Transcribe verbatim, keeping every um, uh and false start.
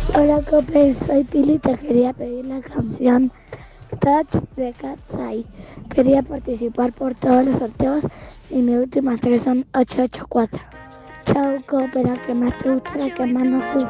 Hola Cope, soy Pili y te quería pedir la canción Touch de Cat's Eye. Quería participar por todos los sorteos y mis últimas tres son ocho ocho cuatro. Chao Cope, la que más te gusta, la que más nos gusta.